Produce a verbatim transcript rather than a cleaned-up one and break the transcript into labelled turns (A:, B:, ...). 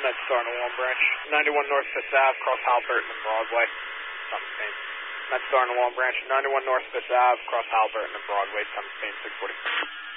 A: Med Star in the Long Branch. ninety-one North Fifth Ave, cross Halberton and Broadway. Thomas Paine. Med Star in the Long Branch. ninety-one North Fifth Ave, cross Halberton and Broadway. Thomas Paine, six forty.